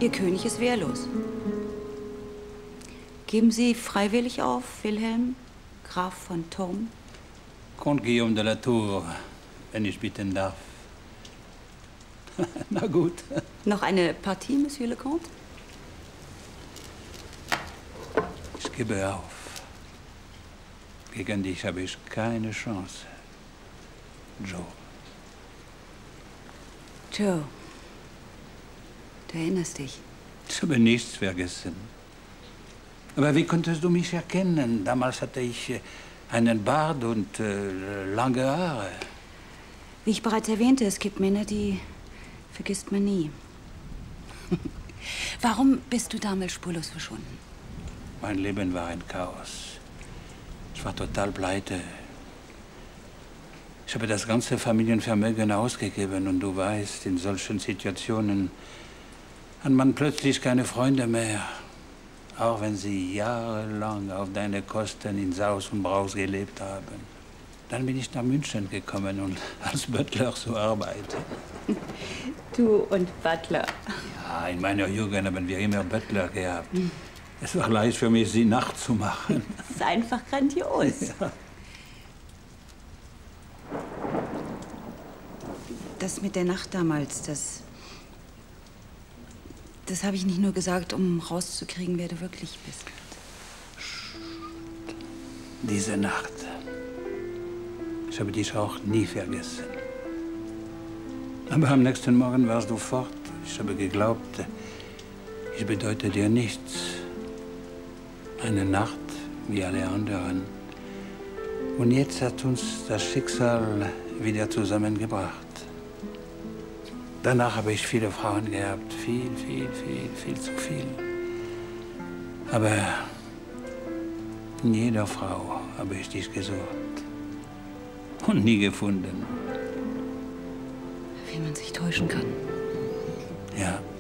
Ihr König ist wehrlos. Geben Sie freiwillig auf, Wilhelm, Graf von Thurn? Comte Guillaume de la Tour, wenn ich bitten darf. Na gut. Noch eine Partie, Monsieur le Comte? Ich gebe auf. Gegen dich habe ich keine Chance. Joe. Joe, du erinnerst dich. Ich habe nichts vergessen. Aber wie konntest du mich erkennen? Damals hatte ich einen Bart und lange Haare. Wie ich bereits erwähnte, es gibt Männer, die vergisst man nie. Warum bist du damals spurlos verschwunden? Mein Leben war ein Chaos. Ich war total pleite. Ich habe das ganze Familienvermögen ausgegeben und du weißt, in solchen Situationen hat man plötzlich keine Freunde mehr. Auch wenn sie jahrelang auf deine Kosten in Saus und Braus gelebt haben. Dann bin ich nach München gekommen und als Butler zu arbeiten. Du und Butler. Ja, in meiner Jugend haben wir immer Butler gehabt. Es war leicht für mich, sie nachzumachen. Das ist einfach grandios. Ja. Das mit der Nacht damals, das habe ich nicht nur gesagt, um rauszukriegen, wer du wirklich bist. Diese Nacht. Ich habe dich auch nie vergessen. Aber am nächsten Morgen warst du fort. Ich habe geglaubt, ich bedeute dir nichts. Eine Nacht wie alle anderen. Und jetzt hat uns das Schicksal wieder zusammengebracht. Danach habe ich viele Frauen gehabt. Viel zu viel. Aber in jeder Frau habe ich dich gesucht. Und nie gefunden. Wie man sich täuschen kann. Ja.